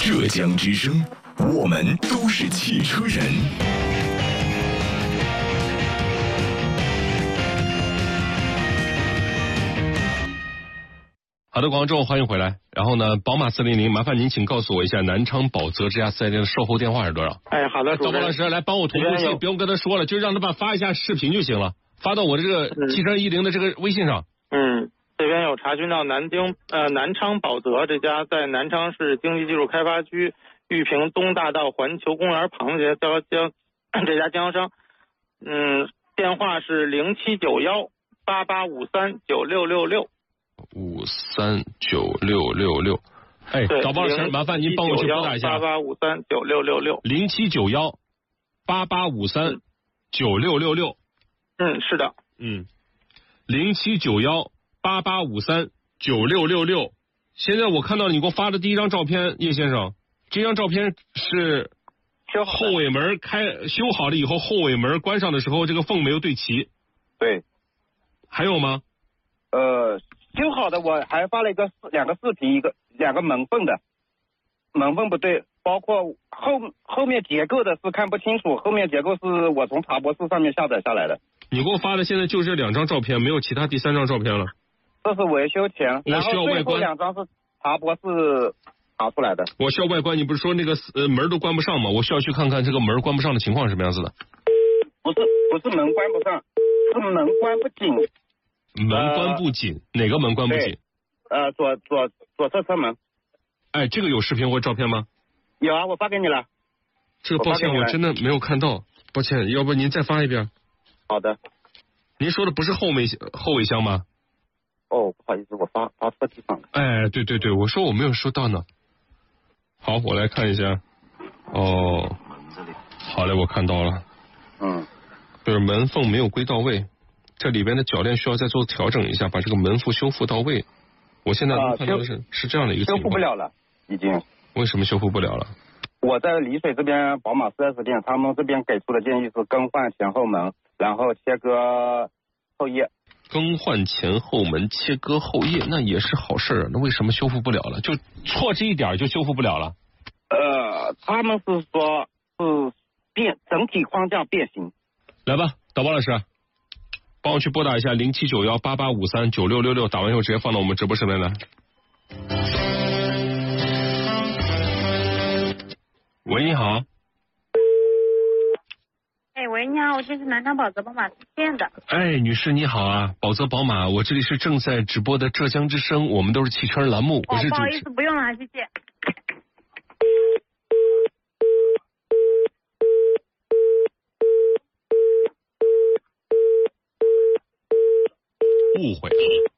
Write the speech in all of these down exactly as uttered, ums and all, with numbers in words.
浙江之声，我们都是汽车人。 好的，广州，欢迎回来。然后呢，宝马四零零，麻烦您请告诉我一下南昌宝泽这家四 S 店的售后电话是多少？ 哎，好的， 导播老师来帮我同步器，不用跟他说了，就让他把发一下视频就行了，发到我这个汽车一零的这个微信上。 嗯，这边有查询到南京呃南昌宝泽这家在南昌市经济技术开发区玉屏东大道环球公园旁这家经这家经销商，嗯，电话是零七九幺八八五三九六六六。 五三九六六六，哎，导播老师，麻烦您帮我去拨打一下。 八八五三九六六六。 零七九幺八八五三九六六六。 嗯，是的。 嗯，零七九幺八八五三九六六六。现在我看到你给我发的第一张照片，叶先生，这张照片是后尾门开修好了以后，后尾门关上的时候，这个缝没有对齐。 对。 还有吗？ 呃。修好的，我还发了一个两个视频，一个两个门缝的门缝不对，包括后后面结构的是看不清楚，后面结构是我从茶博士上面下载下来的。 你给我发的现在就这两张照片，没有其他第三张照片了。 这是维修前，然后最后两张是茶博士查出来的。 我需要外观，你不是说那个呃门都关不上吗？我需要去看看这个门关不上的情况是什么样子的。 不是不是门关不上，是门关不紧。 门关不紧、呃，哪个门关不紧？ 呃，左左左侧车门。 哎，这个有视频或照片吗？ 有啊，我发给你了。 这个抱歉，我真的没有看到，抱歉，要不您再发一遍。 好的。 您说的不是后尾后尾箱吗？ 哦，不好意思，我发发错地方了。 哎，对对对，我说我没有收到呢。好，我来看一下。哦，好嘞，我看到了。 嗯。 就是门缝没有归到位。这里边的铰链需要再做调整一下，把这个门缝修复到位。我现在看到的是、呃、是这样的一个情况。 修复不了了，已经。 为什么修复不了了？ 我在丽水这边宝马 四 S 店，他们这边给出的建议是更换前后门，然后切割后叶。 更换前后门，切割后叶，那也是好事啊。那为什么修复不了了？就错这一点就修复不了了？ 呃，他们是说是变整体框架变形。 来吧，导播老师。帮我去拨打一下零七九幺八八五三九六六六，打完以后直接放到我们直播室内来。喂，你好。 哎，喂，你好，我这是南昌宝泽宝马四店的。 哎，女士你好啊，宝泽宝马，我这里是正在直播的浙江之声，我们都是汽车人栏目，我是主持。 哦，不好意思，不用了，谢谢。 误会，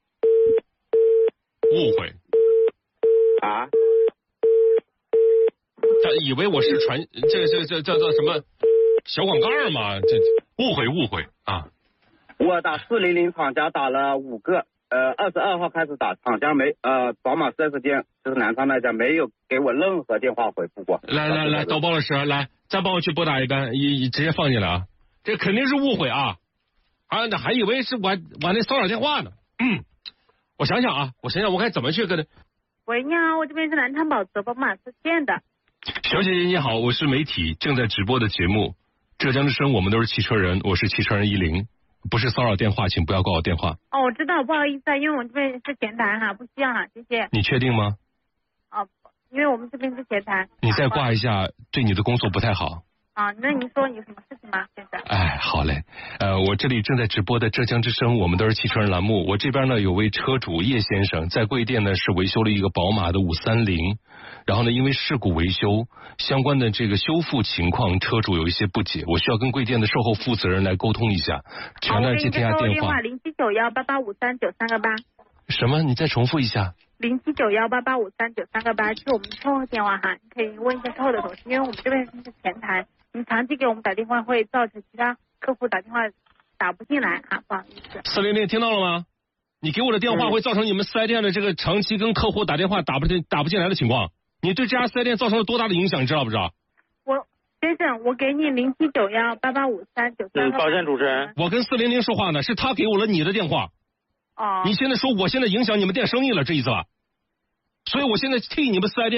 误会啊！ 他以为我是传这这这叫做什么小广告嘛？这误会误会啊！ 我打四零零厂家打了五个，呃，二十二号开始打，厂家没呃宝马 四 S 店就是南昌那家没有给我任何电话回复过。 来来来，导播老师来，再帮我去拨打一个，一直接放进来啊！这肯定是误会啊！啊，还以为是我我那骚扰电话呢。嗯，我想想啊，我想想我该怎么去跟他。 喂，你好，我这边是南昌宝泽宝马四店的。 小姐姐你好，我是媒体正在直播的节目《浙江之声》，我们都是汽车人，我是汽车人一零，不是骚扰电话，请不要挂我电话。 哦，我知道，不好意思啊，因为我这边是前台哈，不需要哈，谢谢。 你确定吗？ 哦，因为我们这边是前台。 你再挂一下，对你的工作不太好。 啊，那您说有什么事情吗？先生？ 哎，好嘞，呃，我这里正在直播的浙江之声，我们都是汽车人栏目。我这边呢有位车主叶先生在贵店呢是维修了一个宝马的五三零，然后呢因为事故维修相关的这个修复情况，车主有一些不解，我需要跟贵店的售后负责人来沟通一下，全来接听下电话。 零七九幺八八五三九三个八。 什么？你再重复一下。 零七九幺八八五三九三个八是我们的售后电话哈，你可以问一下售后的同事，因为我们这边是前台。你长期给我们打电话会造成其他客户打电话打不进来啊，不好意思。 四零零听到了吗？你给我的电话会造成你们四 S 店的这个长期跟客户打电话打不进打不进来的情况，你对这家四 S 店造成了多大的影响，你知道不知道？ 我先生，我给你零七九幺八八五三九三。 嗯，抱歉，主持人， 我跟四零零说话呢，是他给我了你的电话。 哦。 你现在说我现在影响你们店生意了，这意思吧？所以我现在替你们四 S 店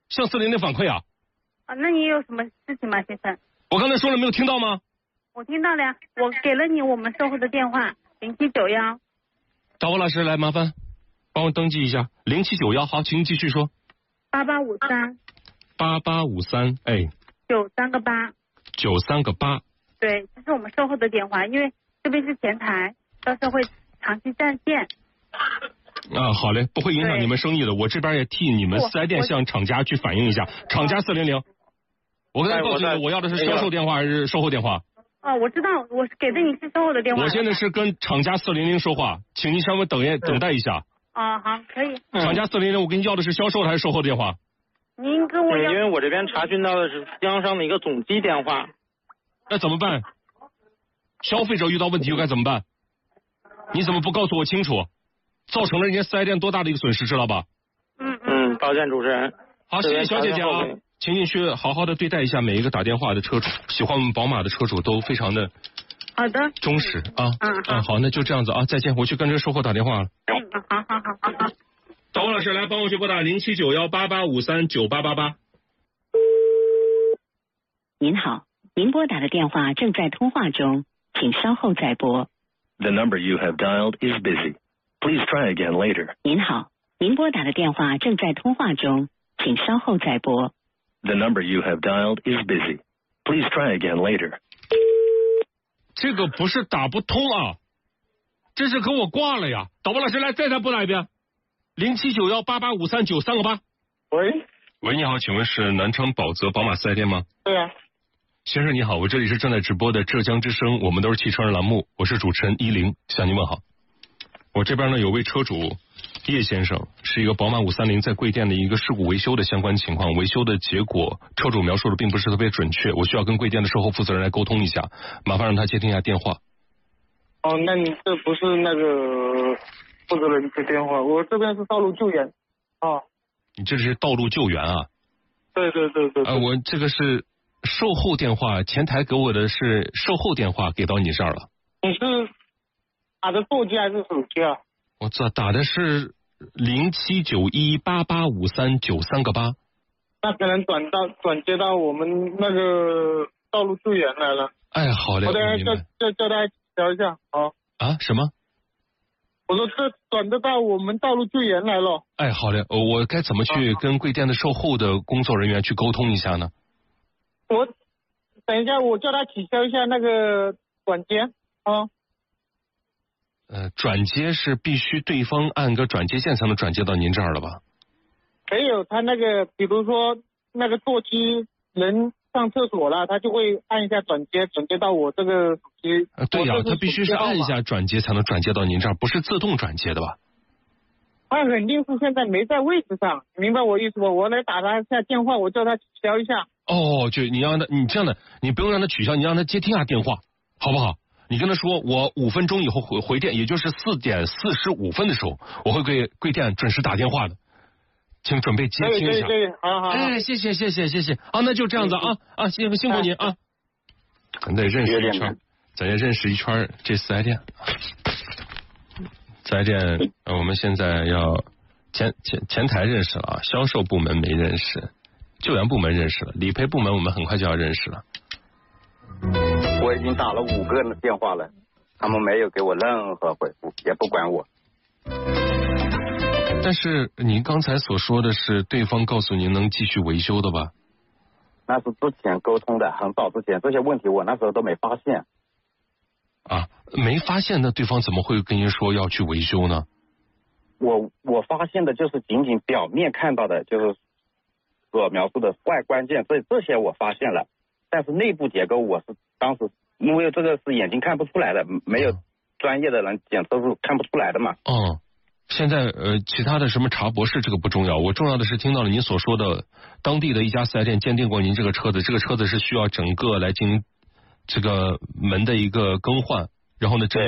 向四零零反馈啊？ 啊，那你有什么事情吗，先生？ 我刚才说了没有听到吗？ 我听到了呀，我给了你我们售后的电话零七九幺。 导播老师来，麻烦帮我登记一下零七九幺。好，请继续说。 八八五三。 八八五三，哎。 九三个八。 九三个八。 对，这是我们售后的电话，因为这边是前台，到时候会长期占线。 啊，好嘞，不会影响你们生意的。我这边也替你们四 S 店向厂家去反映一下。厂家四零零，我刚才告诉你，我要的是销售电话还是售后电话？ 哦，我知道，我是给的你是售后的电话。 我现在是跟厂家四零零说话，请您稍微等一等待一下。 哦，好，可以。 厂家四零零，我跟你要的是销售的还是售后电话？ 您跟我要。 因为我这边查询到的是经销商的一个总机电话。 那怎么办？消费者遇到问题又该怎么办？你怎么不告诉我清楚？造成了人家四 S 店多大的一个损失，知道吧？ 嗯嗯，抱歉，主持人。 好，谢谢小姐姐啊，请你去好好的对待一下每一个打电话的车主，喜欢我们宝马的车主都非常的好的忠实啊。 嗯啊，好，那就这样子啊，再见，我去跟这售后打电话了。 嗯，好好好好好。 导播老师来帮我去拨打零七九幺八八五三九八八八。 您好，您拨打的电话正在通话中，请稍后再拨。 The number you have dialed is busy. Please try again later. 您好，您拨打的电话正在通话中，请稍后再拨。 The number you have dialed is busy. Please try again later. 这个不是打不通啊，这是给我挂了呀！导播老师来，再再拨打一遍，零七九幺八八五三九三个八。 喂， 喂，你好，请问是南昌宝泽宝马四 S 店吗？ 对啊。 先生你好，我这里是正在直播的浙江之声，我们都是汽车人栏目，我是主持人依林，向您问好。我这边呢有位车主叶先生，是一个宝马五三零在贵店的一个事故维修的相关情况，维修的结果车主描述的并不是特别准确，我需要跟贵店的售后负责人来沟通一下，麻烦让他接听一下电话。 哦，那你这不是那个负责人的电话，我这边是道路救援。哦， 你这是道路救援啊？ 对对对对。 啊、呃，我这个是售后电话，前台给我的是售后电话，给到你这儿了。 你是打的座机还是手机啊？ 我这打的是零七九一八八五三九三个八。 那可能转到转接到我们那个道路救援来了。 哎，好嘞， 我等下叫叫叫大家调一下，好。 啊？什么？ 我说这转得到我们道路救援来了。 哎，好嘞，我该怎么去跟贵店的售后的工作人员去沟通一下呢？ 我等一下，我叫他取消一下那个转接啊。 呃，转接是必须对方按个转接键才能转接到您这儿了吧？ 没有，他那个比如说那个座机人上厕所了，他就会按一下转接，转接到我这个手机。 呃，对呀、啊，他必须是按一下转接才能转接到您这儿，不是自动转接的吧？ 他肯定是现在没在位置上，明白我意思不？我来打他一下电话，我叫他取消一下。 哦，就你让他，你这样的，你不用让他取消，你让他接听下电话，好不好？你跟他说，我五分钟以后回回电，也就是四点四十五分的时候，我会给贵店准时打电话的，请准备接听一下。 对对对，好好。 哎，谢谢谢谢谢谢啊，那就这样子啊啊，辛苦辛苦您啊。咱得认识一圈，咱得认识一圈这四 S 店。四 S 店，我们现在要前前前台认识了啊，销售部门没认识，救援部门认识了，理赔部门我们很快就要认识了。 我已经打了五个电话了，他们没有给我任何回复，也不管我。 但是您刚才所说的是对方告诉您能继续维修的吧？ 那是之前沟通的，很早之前，这些问题我那时候都没发现。 啊，没发现，那对方怎么会跟您说要去维修呢？ 我我发现的就是仅仅表面看到的，就是所描述的外观件，这这些我发现了，但是内部结构我是当时因为这个是眼睛看不出来的，没有专业的人检测是看不出来的嘛。 嗯，现在呃，其他的什么查博士这个不重要，我重要的是听到了您所说的当地的一家四 S 店鉴定过您这个车子，这个车子是需要整个来进行这个门的一个更换，然后呢，整